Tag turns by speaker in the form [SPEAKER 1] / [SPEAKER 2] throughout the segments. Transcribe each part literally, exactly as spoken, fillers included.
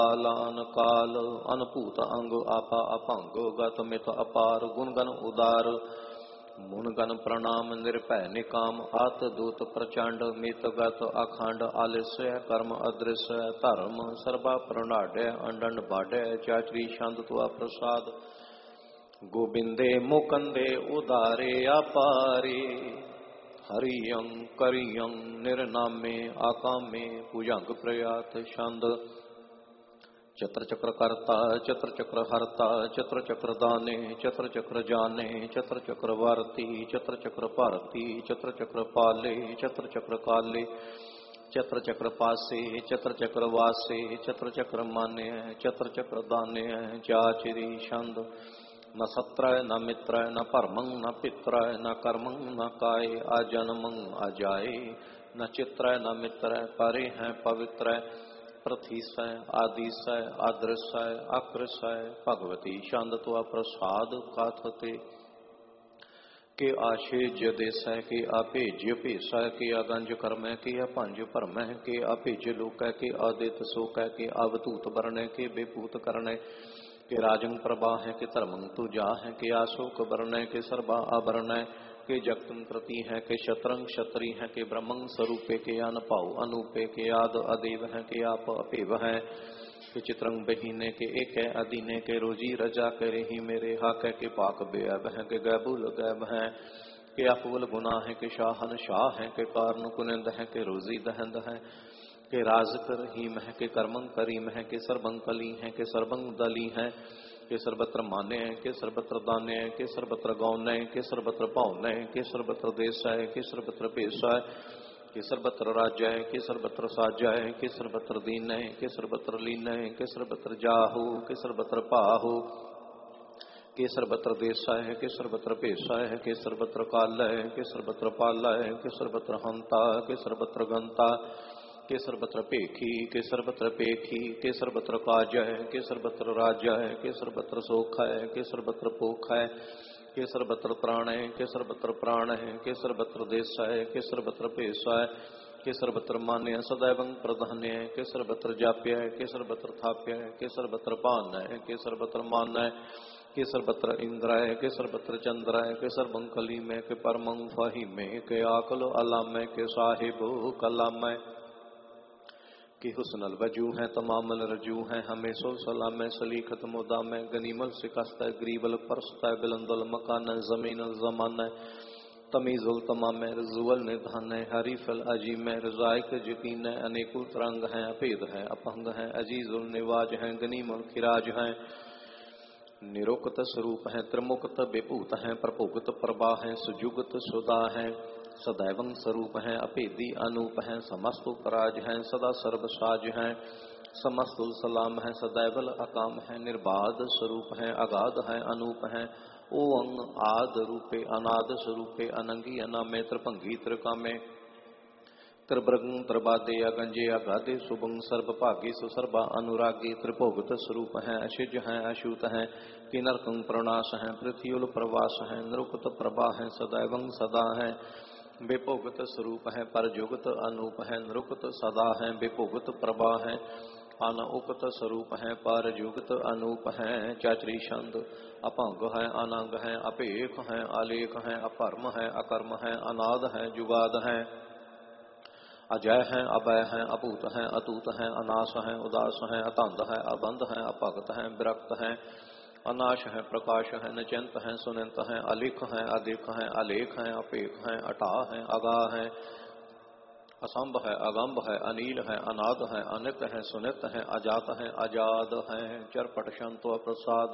[SPEAKER 1] कालान काल अनपूत अंग आपा अपंग गत मित अपार गुणगन उदार मुनगन प्रणाम निर्भय निकाम आत दूत प्रचंड मित गत अखंड आलस्य कर्म अदृश्य धर्म सर्वा प्रणाड्य अंडन बाड्य चाचरी छंद तुआ प्रसाद गोबिंदे मुकंदे उदारे अपारे हरियं करियं निर्नामे आकामे पूजंग प्रयात छंद चत्र चक्र कर्ता चत्र चक्र हरता चत्र चक्र दाने चत्र चक्र जाने चत्र चक्र वारती चत्र चक्र भारती चत्र चक्र पाले चत्र चक्र काले चत्र चक्र पासे चत्र चक्र वासे चत्र चक्र माने चत्र चक्र दाने चाचिरी छंद न सत्रय न मित्रय न परमं न पित्रय न कर्मं न काय अजन्मं अजाए न चित्रय न मित्रय परे हैं पवित्र प्रथिसय आदिसय अदृश्य अकृसय भगवती छंद तुआ प्रसाद काथते के आशेज्य देसय के अभेज्य भेसय के अगंज कर्मय के अपंज परमय के अभेज लोकय के अदित शोकय के अवधूत वर्णय के बेपूत करणय के राजंग प्रभा है के धर्मंग तुजा है के अशोक वर्णय के सर्वा आभरणय के जगतम कृति है के शतरंग क्षत्रि है के ब्रह्मंग स्वरूपे के अनपाऊ अनूपे के आद अदेव है के आप अपेव है के चित्रंग बहीने के एक है अदीने के रोजी रजा के रही मेरे हाक के पाक बेअब है के गैबुल गैब है के अफुल गुना है के शाहन शाह है के कारण कुनिंद है के रोजी दहंद है के राज कर हीम है के कर्मंग करीम है के सर्वंग कली है के सर्वंग दली है के सर्वत्र माने है के सर्वत्र दाने है के सर्वत्र गौने के सर्वत्र पाउने के सर्वत्र देश है के सर्वत्र पेश है के सर्वत्र राज्य है के सर्वत्र साजा है के सर्वत्र दीन है के सर्वत्र लीन है के सर्वत्र जाहु के सर्वत्र पाहु के सर्वत्र देश है के सर्वत्र पेश है के सर्वत्र काल है के सर्वत्र पाल है के सर्वत्र हंता के सर्वत्र गंता के सर्वत्र पेखी के सर्वत्र पेखी के सर्वत्र काज है के सर्वत्र राज्य है के सर्वत्र सोख है के सर्वत्र पोख है के सर्वत्र प्राण है के सर्वत्र प्राण है के सर्वत्र देश है के सर्वत्र पेश है के सर्वत्र मान्य सदैवं प्रधान्य है के सर्वत्र जाप्य है के सर्वत्र थाप्य है के सर्वत्र पान है के सर्वत्र मान है के सर्वत्र इंद्र है के सर्वत्र चंद्र है के सर्वं कली में के परमं फाही में के आकल अलाम के साहिब कलाम कि हुस्नल वजू है तमामल रजू है हमें सो सलाम सलीखत मुदा में गनीमल शिकस्त ग्रीबल परस्त बिलंदल मकान जमीन जमान तमीजुल तमाम रजुअल निधान हरीफल अजीम रजायक यकीन अनेकुल तरंग हैं अपेद है अपंग है अजीजुल निवाज है गनीमल खिराज है निरुक्त स्वरूप है त्रिमुक्त विभूत है प्रभुगत प्रभा है सुजुगत सुदा है सदैवं स्वरूप है अपेदी अनूप है समस्त पराज है सदा सर्वसाज है समस्तुल सलाम है सदैवल अकाम है निर्बाध स्वरूप है अगाध है अनूप है ओं आद रूपे अनाद स्वरूपे अनंगी अनामे त्रिभंगी त्रिकामे त्रिभृगं त्रिबादे अगंजे अगाधे शुभं सर्वभागी सुसर्वा अनुरागी त्रिभोगत स्वरूप है अशिज है अशूत है कि नरकं प्रणाश है पृथ्वील प्रवास है नृकुत प्रभा है सदैवं सदा है बेपोगत स्वरूप है परजुगत अनूप है नृकुत सदा है बेपोगत प्रभा है अनउक्त स्वरूप है परजुगत अनूप है चाचरी छंद अपंग है अनंग है अपेख है आलेख है अपरम है अकर्म है अनाद है जुगाद है अजय है अभय है अपूत है अतूत है अनाश है उदास है अतंध है अबंध है अपगत है विरक्त है अनाश है प्रकाश है नचिंत है सुनिंत है अलिख है अधिक है अलेख है अपेख है अटा है अगा है असंभ है अगंभ है अनील है अनाद है अनित है सुनित है अजात है अजाद है चरपट शंतो प्रसाद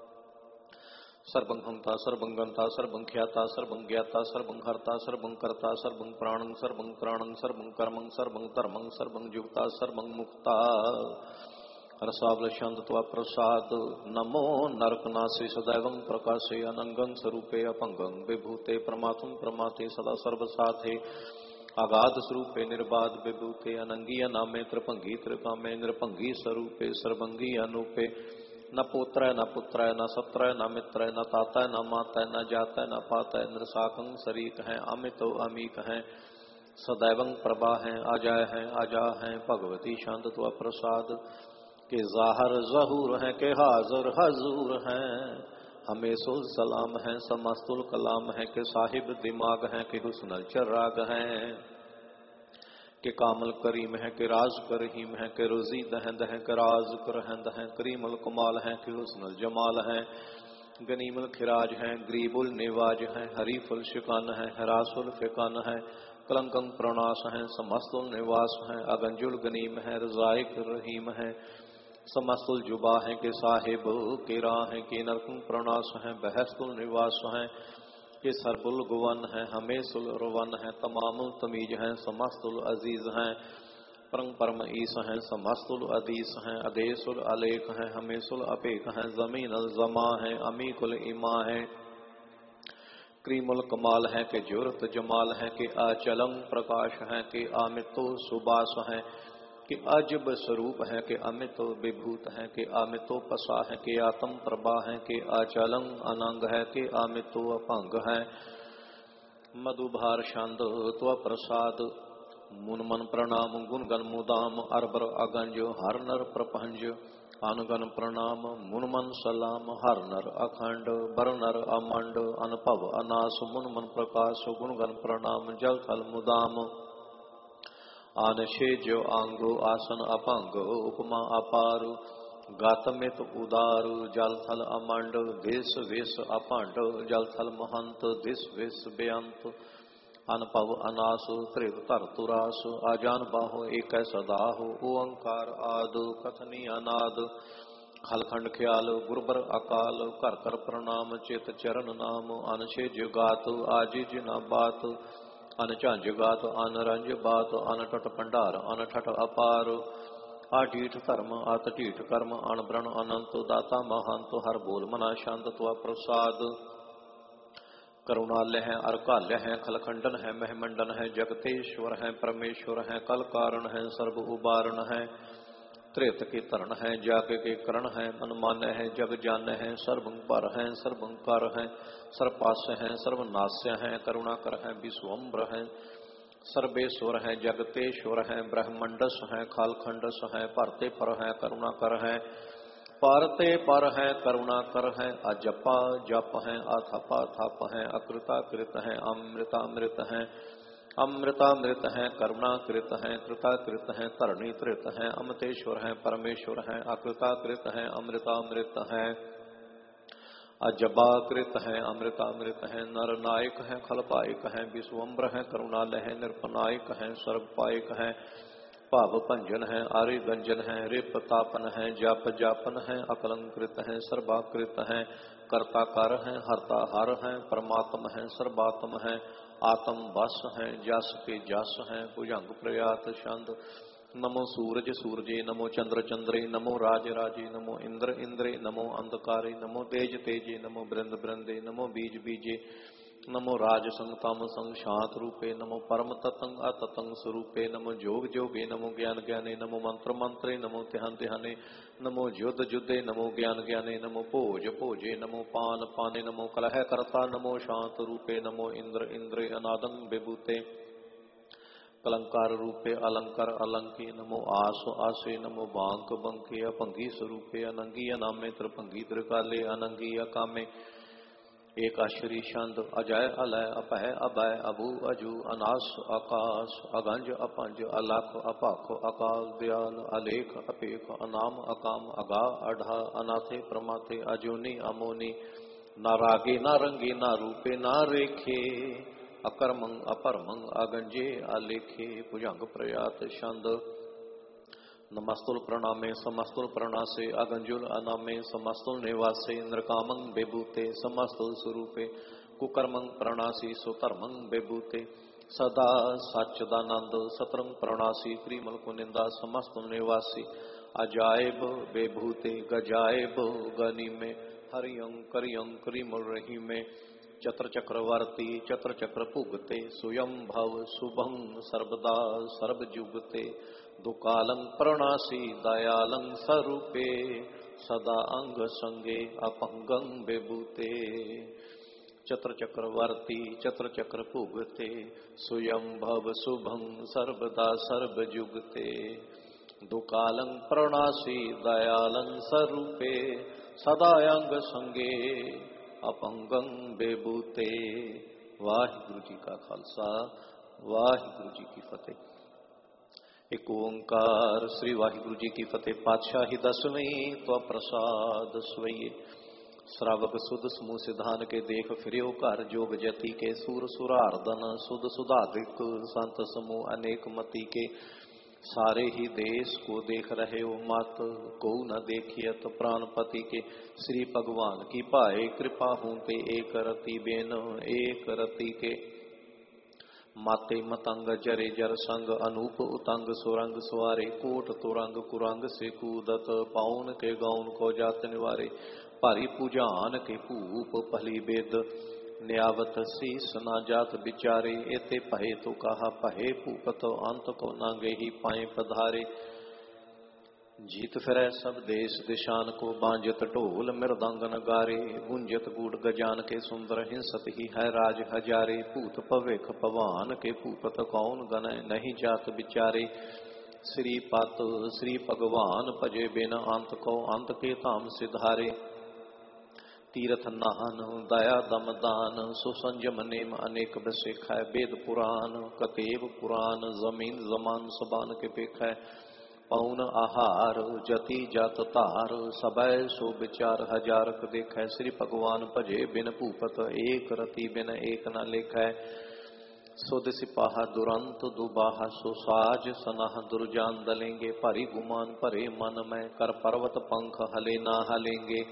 [SPEAKER 1] सर्वं हंता सर्वं गंता सर्वं ख्याता सर्वं ज्ञाता सर्वं हर्ता सर्वं कर्ता सर्वं प्राणं सर्वं प्राणं सर्वं कर्मं सर्वं धर्मं सर्वं जुक्ता सर्वं मुक्ता रसावल शांत प्रसाद नमो नरकनासे सदैवं प्रकाशे अनंगं स्वरूपे अपंगं विभूते प्रमाथुं प्रमाते सदा सर्वसाथे आगाध स्वरूपे निर्बाध विभूते अनंगी अनामे त्रिभंगी त्रिकामे नृभंगी स्वरूपे सर्वंगी अनूपे न पुत्र न पुत्र न सत्र न मित्र न ताता न माता न जाता न पाता नृशाकं शरीक है अमितो अमीक है सदैवं प्रभा है अजय है अजा है भगवती शांत प्रसाद के ज़ाहर ज़हूर हैं के हाज़र हजूर हैं। हमें सो सलाम है समस्तुल कलाम है के साहिब दिमाग हैं के हुस्नल चराग हैं। के कामल करीम है के राज करहीम है के रोजी दहंद है के राज करहंद है। करीमल कमाल है के हुस्नल जमाल है। गनीमुल खिराज है ग्रीबुल निवाज है। हरीफुल शिकान है हरासुल फिकान है। कलंकं प्रणास है समस्तुल निवास है। अगंजुल गनीम है रजाइक रहीम है। समस्तुल जुबा है के साहिब के राह है के नरकुं प्रणास है। बहस्तुल निवास है के सरबुल गुवन है। हमेशुल रुवन है तमामुल तमीज है। समस्तुल अजीज हैं परम परम ईस हैं। समस्तुल अदीस हैं अदेसुल अलेख हैं। हमेशुल अपेख हैं जमीन जमा है। अमीकुल इमा है क्रीमुल कमाल है के जुरत जमाल है के आचलम प्रकाश है के आमितो सुबास है कि अजब स्वरूप है कि अमितो विभूत है कि अमितो पसा है कि आत्म प्रभा है कि आचलं अनंग है कि अमितो अपंग है। मधुभार छंद त्व प्रसाद मुन मन प्रणाम गुण गण मुदाम अरबर अगंज हर नर प्रपंज अनुगण प्रणाम मुन मन सलाम हर नर अखंड बर नर अमंड अनुभव अनास मुन मन प्रकाश गुण गण प्रणाम जल थल मुदाम आनशे जो आंगो आसन अपांग उपमा अपारु गातमित उदारु जल थल अमंड देश वेश अपांड जल थल महंत दिस वेश बेअंत अनपव अनासु त्रिव तरतुरासु आजान बाहो एक सदाहो ओंकार आदु कथनी अनाद खलखंड ख्याल गुरबर अकाल कर कर प्रणाम चित चरण नाम अनशे जुगात आजिज न बात अन झांझ गात अन रंज बात अन टट भंडार अन ठट अपार आठीठ धर्म अत ढीठ कर्म अन ब्रण अनंत दाता महंत हर बोल मना शांत त्वा प्रसाद करुणालय है अरकाल्य है खलखंडन है महमंडन है जगतेश्वर है परमेश्वर है कल कारण है सर्व उबारण है त्रेत के तरण है जाग के करण है मनमान्य है जग जान्य है सर्वंपर है सर्वंकार है सर्वपास है सर्वनाश्य है करुणाकर है विश्वम्र है सर्वेश्वर है जगतेश्वर है ब्रह्मंडस है खालखंडस है परते पर है करुणाकर है पारते पर है करुणाकर है अजपा जप है अथपा थप है अकृताकृत है अमृतामृत है अमृतामृत है करुणाकृत है कृताकृत है तरणीकृत है अमृतेश्वर है परमेश्वर है अकृताकृत है अमृतामृत है अजबाकृत है अमृतामृत है नरनायक है खलपायक है विश्वम्र है करुणालय है निरपनायक है सर्वपायक है भाव भंजन है आर्य गंजन है रिपतापन है जाप जापन है अकलंकृत है सर्वाकृत है कर्ताकार है हरता हर है परमात्म है सर्वात्म है आत्म बस है जस के जस है भुजंग प्रयात छंद नमो सूरज सूरजे नमो चंद्र चंद्रे नमो राज राजे नमो इंद्र इंद्रे नमो अंधकारे नमो तेज तेजे नमो बृंद बृंदे नमो बीज बीजे नमो राज संग तम संग शांत रूपे नमो परम ततंग अततंग स्वरूपे नमो जोग जोगे नमो ज्ञान ज्ञाने नमो मंत्र मंत्रे नमो ध्यान ध्याने नमो युद्ध युद्धे नमो ज्ञान ज्ञाने नमो भोज भोजे नमो पान पाने नमो कलह कर्ता नमो शांत रूपे नमो इंद्र इंद्रे अनादं विभूते कलंकार रूपे अलंकार अलंकी नमो आस आसे नमो बांक बंके अपंगी स्वरूपे अनंगी अनामे त्रिभंगी त्रिकाले अनंगी अकामे एक आश्री छंद अजय अलय अपह अभय अबू अजू अनास आकाश अगंज अपंज अलख अपख अकाल दयाल अलेख अपेख अनाम अकाम अगा अढ़ा अनाथे प्रमाथे अजूनी अमोनी न रागे न रंगे न रूपे न रेखे अकर्मंग अपरमंग अगंजे अलेखे भुजंग प्रयात छंद नमस्तुल प्रणामे समस्तुल प्रणासे अगंजुल अनामे समस्तुल निवासे इंद्रकामंग बेबूते समस्तुल स्वरूपे कुकर्मंग प्रणासी सुतर्मंग बेबूते सदा सच्चिदानंद सतरंग प्रणासी क्रीमल कुनिंदा समस्तुल निवासी अजायब बेभूते गजायब गनी में हरियं करियं क्रीमल रही में चत्र चक्रवर्ती चत्र चक्र पुगते सुयं भव शुभं सर्वदा सर्वजुगते दुकालं प्रणासी दयालं स्वरूपे सदा अंग संगे अपंगं विभूते चत्र चक्रवर्ती चत्र चक्र पुगते सुयं भव शुभं सर्वदा सर्वजुगते दुकालं प्रणासी दयालं स्वरूपे सदायंग संगे अपंगं बेबूते। वाहिगुरु जी का खालसा वाहिगुरु जी की फतेह। एक ओंकार श्री वाहिगुरु जी की फतेह। पातशाही दसवीं तो प्रसाद स्वये श्रावक सुध समूह सिधान के देख फिर्यो घर जोग जति के सूर सुरार्दन सुध सुधाधिक संत समूह अनेक मति के सारे ही देश को देख रहे हो मत को न देखिए तो प्राणपति के श्री भगवान की पाए कृपा हूं ते एक रति बेन एक रति के माते मतंग जरे जर संग अनूप उतंग सुरंग सवारे कोट तुरंग कुरंग से कूदत पाउन के गौन को जात निवारे भारी पूजान के भूप भली बेद न्यावत शीस ना जात बिचारे एते पहे तो कहा पहे भूपत अंत को नांगे ही पाए पधारे। जीत फिरै सब देश दिशान को बांजत ढोल मृदंग नगारे गुंजत गूढ़ गजान के सुंदर हिंसत ही है राज हजारे भूत पविख पवान के भूपत कौन गनय नहीं जात बिचारे। श्री पत श्री भगवान भजे बिन अंत को अंत के धाम सिधारे तीर्थ नाहन दया दम दान सुसंजम नेम अनेक बसेख है वेद पुराण कतेव पुराण जमीन जमान सबान के पेख है पौन आहार जति जात तार सबय सो विचार हजार क देख है। श्री भगवान भजे बिन भूपत एक रति बिन एक न लेख है सुध सिपाहा दुरंत दुबाहा सो साज सनाह दुर्जान दलेंगे भारी गुमान भरे मन में कर पर्वत पंख हले ना हलेंगे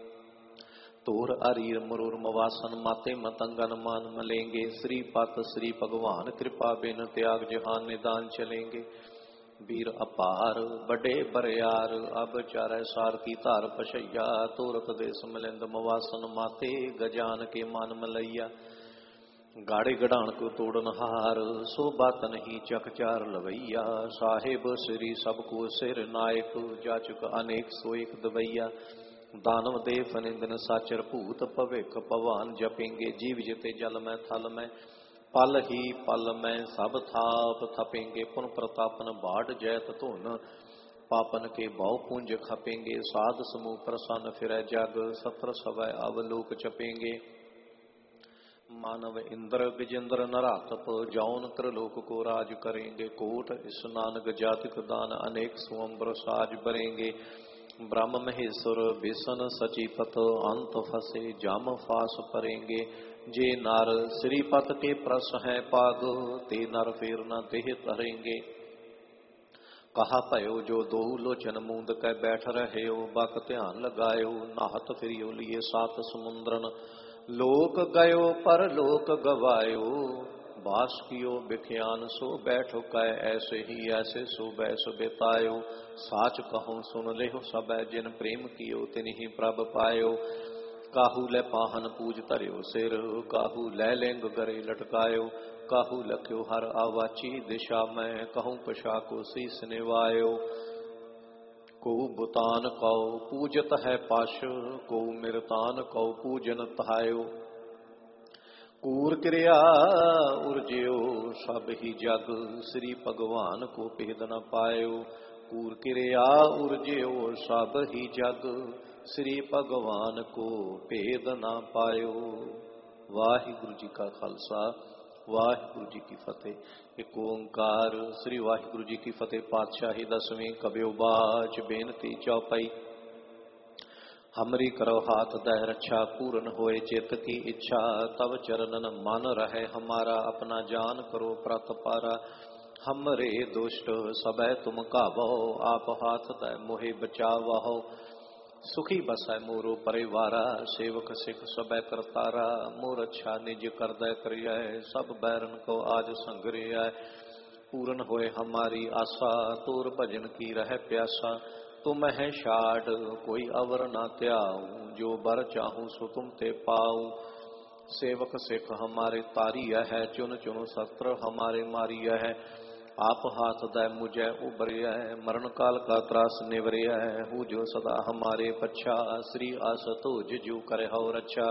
[SPEAKER 1] तोर अरीर मरूर मवासन माते मतंगन मान मलेंगे। श्री पत श्री भगवान कृपा बिन त्याग जहान निदान चलेंगे वीर अपार बड़े बरियार अब चारै सारथी धार पशैया तोरत देश मिलिंद मवासन माते गजान के मान मलैया गाड़े गड़ान को तोड़न हार सो बात नहीं चकचार लवैया साहेब श्री सबको सिर नायक जाचक अनेक सो एक दवैया दानव देव निंदन साचर भूत भविख पवान जपेंगे जीव जिते जल में थल में पल ही पल में सब थाप थपेंगे पुन प्रतापन बाढ़ जैत धुन पापन के भाव पुंज खपेंगे साध समूह प्रसन्न फिर जग सत्र सवय अवलोक चपेंगे मानव इंद्र विजेंद्र नरातप जौन त्रिलोक को राज करेंगे कोट स्नान गजातिक दान अनेक सुअम्बर साज बरेंगे ब्रह्म महेश्वर बेसन सचीपत अंत फसे जाम फास परेंगे जे नर श्रीपत के प्रस है पाग ते नर फेर न देह तरेंगे कहा पयो जो दो लोचन मूंद कै बैठ रहे हो बक ध्यान लगायो नाहत फिरियो लिए सात समुद्रन लोक गयो पर लोक गवायो बास कियो बिख्यान सो बैठो कै ऐसे ही ऐसे सो बैस बेतायो साच कहूँ सुन लेहो सब जिन प्रेम कियो तिन ही प्रभ पायो काहू ले पाहन पूज तरियो सिर काहू ले लेंग गरे लटकायो काहू लख्यो हर आवाची दिशा में कहूँ पशा को शीस निवायो को बुतान कौ पूजत है पाश को मिरतान कौ पूजन तहायो कूर क्रिया उर्जयो सब ही जग श्री भगवान को भेद न पायो कूर क्रिया उर्जयो सब ही जग श्री भगवान को भेद न पायो। वाहिगुरु जी का खालसा वाहिगुरु जी की फतेह। एक ओंकार श्री वाहिगुरु जी की फतेह। पातशाही दसवीं कब्यो बाज बेनती चौपाई। हमरी करो हाथ दह रक्षा पूर्ण होए चित्त की इच्छा तब चरणन मन रहे हमारा अपना जान करो प्रतपारा हमरे दुष्ट सबै तुम कावो आप हाथ दह मोहे बचावहो सुखी बसै मोरो परिवारा सेवक सिख सबै करतारा मोर अच्छा निज कर दय करिय सब बैरन को आज संग्रिय पूर्ण होए हमारी आशा तोर भजन की रह प्यासा तुम है शाड कोई अवर ना त्याऊं जो बर चाहूं सो तुम ते पाऊं सेवक सिख हमारे तारिय है चुन चुन शस्त्र हमारे मारिय है आप हाथ दय मुझे उबरिय है मरण काल का त्रास निवरिय है हूँ जो सदा हमारे पच्छा श्री आस तुझ जो करे हो रक्षा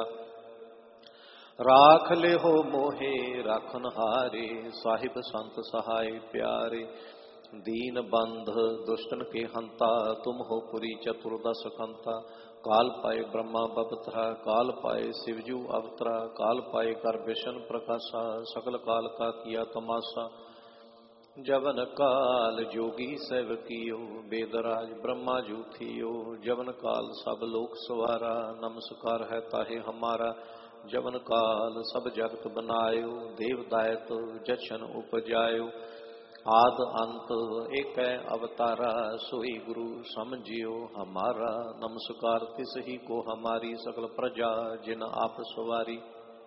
[SPEAKER 1] राख ले हो मोहे राखन हारे साहिब संत सहाय प्यारे दीन बंध दुष्टन के हंता, तुम हो पुरी चतुर्दश कंता। काल पाए ब्रह्मा बपतरा, काल पाए शिवजू अवतरा, काल पाए कर विष्णु प्रकाशा, सकल काल का किया तमाशा। जवन काल जोगी सेवकियो, बेदराज ब्रह्मा जूथियो। जवन काल सब लोक सवारा, नमस्कार है ताहे हमारा। जवन काल सब जगत बनायो, देव दायत जछन उपजायो। आद अंत एक अवतारा, सोई गुरु समझियो हमारा। नमस्कार तिस ही को हमारी, सकल प्रजा जिन आप सवारी।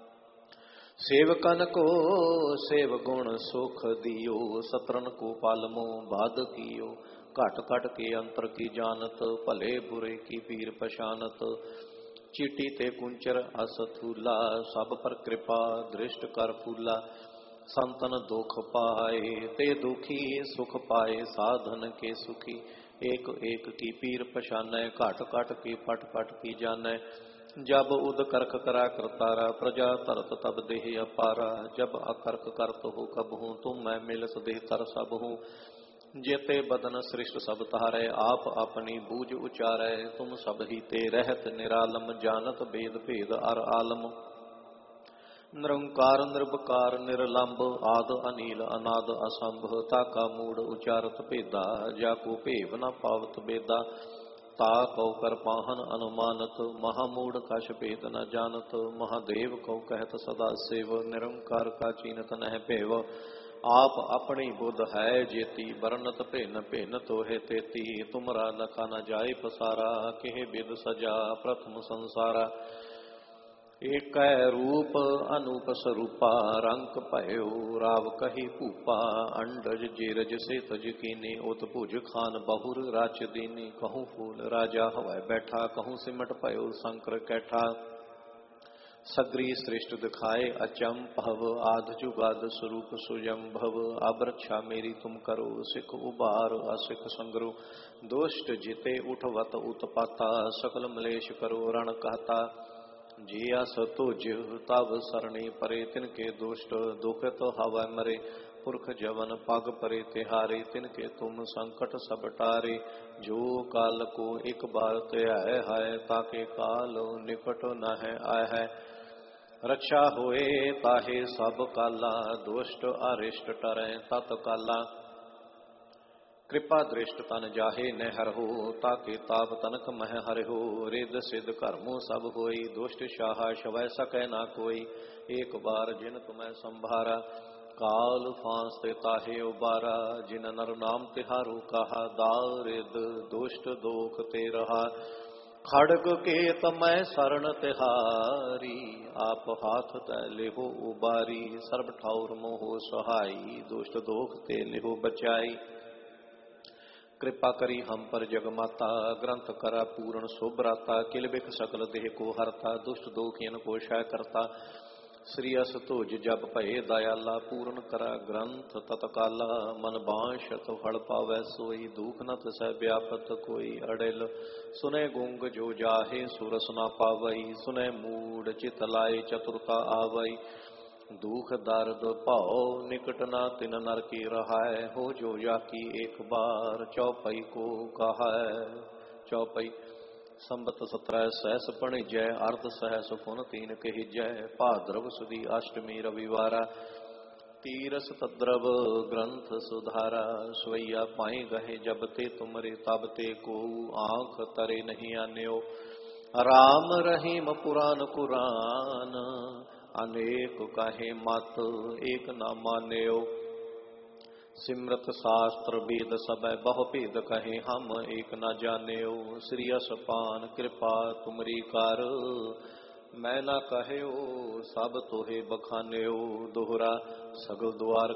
[SPEAKER 1] सेवकन को सेव गुण सुख दियो, सतरन को पालमो बाध कियो। घट घट के अंतर की जानत, भले बुरे की पीर पशानत। चीटी ते कुंचर असथूला, सब पर कृपा दृष्ट कर फूला। संतन दुख पाए ते दुखी, सुख पाए साधन के सुखी। एक एक की पीर पशानै, घट घट की पट पट की जानै। जब उद करख करा करतारा, प्रजा तरत तब देह अपारा। जब अकर्क करत हो कब हूँ, तुम मैं मिलस देह तर सब हूँ। जेते बदन सृष्ट सब तारै, आप अपनी बूझ उचारै। तुम सब ही ते रहत निरालम, जानत भेद भेद अर आलम। निरंकार निर्विकार निरलंब, आद अनील अनाद असंभ। ताका मूड उचारत भेदा, जाको भेव न पावत बेदा। ता कौ कर पाहन अनुमानत, महामूड कछ भेद न जानत। महादेव कौ कहत सदा सेव, निरंकार का चीनत नह भेव। आप अपनी बुध है जेती, बरनत भिन्न भिन्न तोहे तेती। तुमरा लखा न जाय पसारा, केह बिद सजा प्रथम संसारा। एक रूप अनूप स्वरूपा, रंक भयो राव कही भूपा। अंडज जेरज से तज कीनी, उत भुज खान बहुर राच दीनी। कहूँ फूल राजा हवाय बैठा, कहूँ सिमट भयो शंकर कैठा। सगरी सृष्ट दिखाए अचंभव, आध जुगाद स्वरूप सुजम्भव। अब रक्षा मेरी तुम करो, सिख उबार असिख संगरो। दुष्ट जिते उठवत उत्पाता, सकल मलेश करो रण कहता। जिया सतुज तब सरणी परे, तिनके दुष्ट दुखित हवा मरे। पुरख जवन पग परे तिहारे, तिनके तुम संकट सब टारे। जो काल को एक बार त्याय है, ताके काल निकट न है आय है। रक्षा होए ताहे सब काला, दुष्ट अरिष्ट टरै तत्काला। कृपा दृष्ट तन जाहे न हर हो, ताके ताप तनक मह हर हो। रिद सिद्ध कर्मो सब होई, दुष्ट शाह शवै सकै ना कोई। एक बार जिन तुम्हें संभारा, काल फांस ते ताहे उबारा। जिन नर नाम तिहारू कहा, दारिद दुष्ट दोख ते रहा। खड़ग के तमै शरण तिहारी, आप हाथ तै लेहो उबारी। सर्ब ठाउर मोहो सहाई, दुष्ट दोख ते लेहो बचाई। कृपा करी हम पर जगमाता, ग्रंथ करा पूर्ण शोभराता। किल बिख सकल देह को हरता, दुष्ट दोखियन को क्षय करता। श्री अस तुज जब भये दयाला, पूर्ण करा ग्रंथ तत्काला। मन बांशत फल पावै सोई, दुख न तिसै व्यापत कोई। अड़िल सुने गुंग जो जाहे, सुरस न पावई। सुने मूड चित लाए, चतुरता आवई। दुख दर्द भाव निकट न तिन नर की रहाय। हो जो जाकी एक बार, चौपाई को कहाय। चौपाई संबत सत्रह सहस पणिजय, अर्ध सहस पुन तीन कहिजय। भाद्रव सुदी अष्टमी रविवारा, तीरस तद्रव ग्रंथ सुधारा। सोइया पाए गहे जब ते तुमरे, तब ते को आंख तरे नहीं आन्यो। राम रहीम पुराण कुरान, अनेक कहे मत एक न मान्यो। सिमरत शास्त्र वेद सब बहु भेद कहे, हम एक न जान्यो। श्री असपान कृपा तुमरी कर, मैं न कहयो सब तोहे बखान्यो। दोहरा सगल द्वार